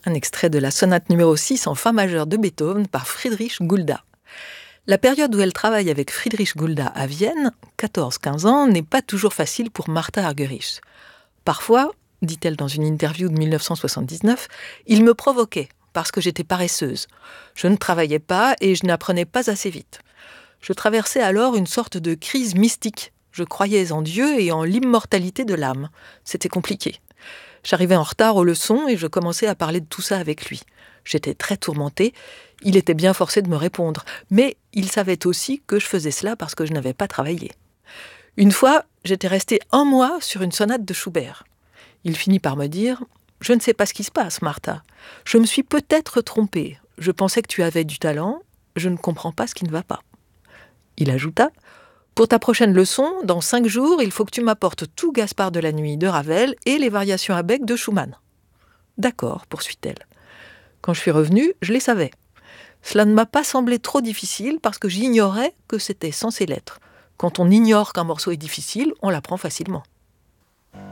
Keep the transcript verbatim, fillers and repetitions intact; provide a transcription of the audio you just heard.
Un extrait de la sonate numéro six en fa majeur de Beethoven par Friedrich Gulda. La période où elle travaille avec Friedrich Gulda à Vienne, quatorze quinze ans, n'est pas toujours facile pour Martha Argerich. Parfois, dit-elle dans une interview de dix-neuf cent soixante-dix-neuf, il me provoquait parce que j'étais paresseuse. Je ne travaillais pas et je n'apprenais pas assez vite. Je traversais alors une sorte de crise mystique. Je croyais en Dieu et en l'immortalité de l'âme. C'était compliqué. J'arrivais en retard aux leçons et je commençais à parler de tout ça avec lui. J'étais très tourmentée. Il était bien forcé de me répondre. Mais il savait aussi que je faisais cela parce que je n'avais pas travaillé. Une fois, j'étais restée un mois sur une sonate de Schubert. Il finit par me dire « Je ne sais pas ce qui se passe, Martha. Je me suis peut-être trompée. Je pensais que tu avais du talent. Je ne comprends pas ce qui ne va pas. » Il ajouta « Pour ta prochaine leçon, dans cinq jours, il faut que tu m'apportes tout Gaspard de la nuit de Ravel et les variations à bec de Schumann. » « D'accord, poursuit-elle. Quand je suis revenue, je les savais. Cela ne m'a pas semblé trop difficile parce que j'ignorais que c'était censé l'être. Quand on ignore qu'un morceau est difficile, on l'apprend facilement.